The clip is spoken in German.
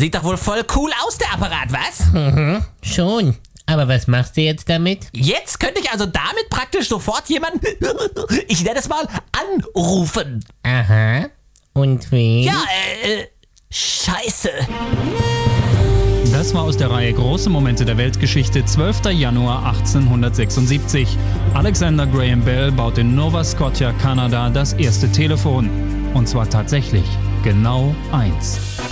Sieht doch wohl voll cool aus, der Apparat, was? Schon. Aber was machst du jetzt damit? Jetzt könnte ich also damit praktisch sofort jemanden, ich nenne es mal, anrufen. Aha. Und wen? Ja, Scheiße. Das war aus der Reihe Große Momente der Weltgeschichte, 12. Januar 1876. Alexander Graham Bell baut in Nova Scotia, Kanada, das erste Telefon. Und zwar tatsächlich genau eins.